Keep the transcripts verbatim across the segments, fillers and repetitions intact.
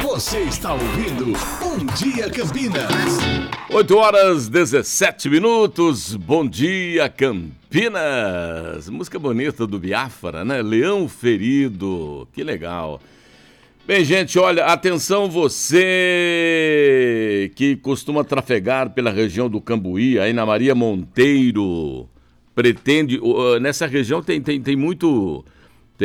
Você está ouvindo Bom Dia Campinas. oito horas e dezessete minutos. Bom dia, Campinas. Música bonita do Biafra, né? Leão Ferido. Que legal. Bem, gente, olha, atenção você que costuma trafegar pela região do Cambuí, aí na Maria Monteiro. Pretende... Nessa região tem, tem, tem muito... Tem,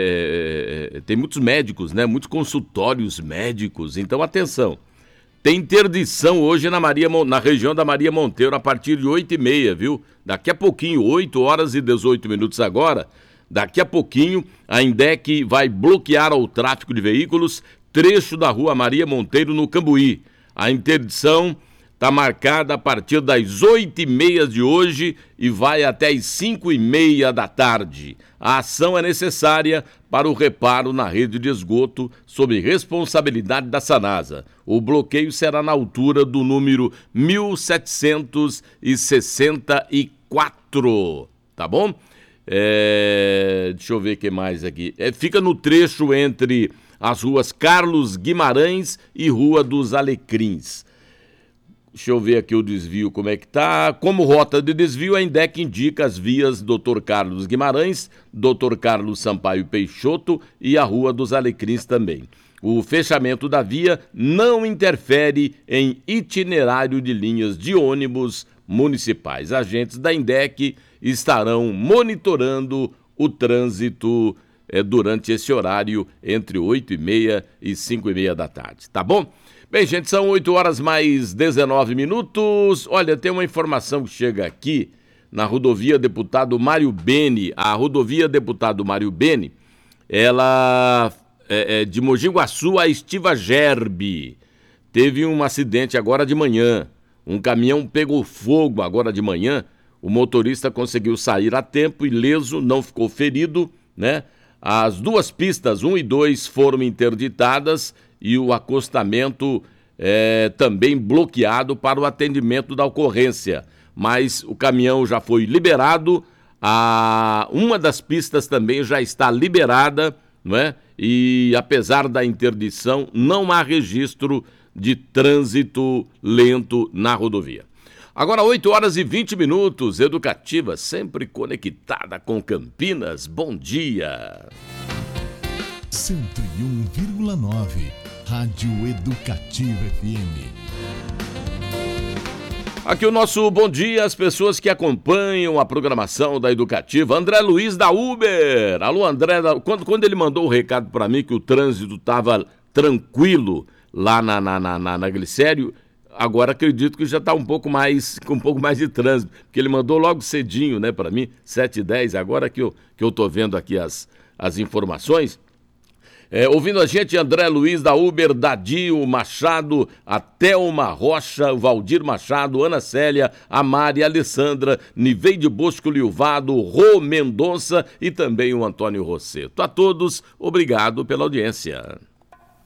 é, tem muitos médicos, né? Muitos consultórios médicos. Então, atenção. Tem interdição hoje na, Maria, na região da Maria Monteiro a partir de oito e meia, viu? Daqui a pouquinho, oito horas e dezoito minutos agora, daqui a pouquinho a INDEC vai bloquear ao tráfego de veículos trecho da rua Maria Monteiro no Cambuí. A interdição está marcada a partir das oito e meia de hoje e vai até as cinco e meia da tarde. A ação é necessária para o reparo na rede de esgoto sob responsabilidade da Sanasa. O bloqueio será na altura do número mil setecentos e sessenta e quatro, tá bom? É... Deixa eu ver o que mais aqui. É, fica no trecho entre as ruas Carlos Guimarães e Rua dos Alecrins. Deixa eu ver aqui o desvio, como é que tá. Como rota de desvio, a INDEC indica as vias doutor Carlos Guimarães, doutor Carlos Sampaio Peixoto e a Rua dos Alecrins também. O fechamento da via não interfere em itinerário de linhas de ônibus municipais. Agentes da INDEC estarão monitorando o trânsito é, durante esse horário entre oito e meia e cinco e meia da tarde, tá bom? Bem, gente, são oito horas mais dezenove minutos. Olha, tem uma informação que chega aqui na rodovia Deputado Mário Beni. A rodovia Deputado Mário Beni, ela é, é de Mogi Guaçu a Estiva Gerbe. Teve um acidente agora de manhã. Um caminhão pegou fogo agora de manhã. O motorista conseguiu sair a tempo, ileso, não ficou ferido, né? As duas pistas, um e dois, foram interditadas e o acostamento é, também bloqueado para o atendimento da ocorrência. Mas o caminhão já foi liberado, a, uma das pistas também já está liberada, não é? E apesar da interdição, não há registro de trânsito lento na rodovia. Agora, oito horas e vinte minutos, Educativa, sempre conectada com Campinas. Bom dia! cento e um vírgula nove, Rádio Educativa F M. Aqui o nosso bom dia às pessoas que acompanham a programação da Educativa. André Luiz da Uber. Alô, André, quando, quando ele mandou o recado para mim que o trânsito estava tranquilo lá na, na, na, na, na Glicério, agora acredito que já está um pouco mais, com um pouco mais de trânsito, porque ele mandou logo cedinho, né, para mim, sete e dez, agora que eu, que eu tô vendo aqui as, as informações. É, ouvindo a gente, André Luiz da Uber, Dadio Machado, a Thelma Rocha, Valdir Machado, Ana Célia, a Mari, a Alessandra, Niveide Bosco Lilvado, Rô Mendonça e também o Antônio Rosseto. A todos, obrigado pela audiência.